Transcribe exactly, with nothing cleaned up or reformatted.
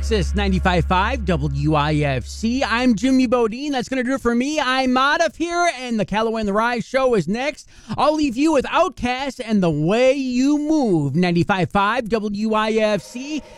Texas, ninety-five point five W I F C. I'm Jimmy Bodine. That's going to do it for me. I'm out of here, and the Callaway and the Rye Show is next. I'll leave you with Outkast and The Way You Move, ninety-five point five W I F C.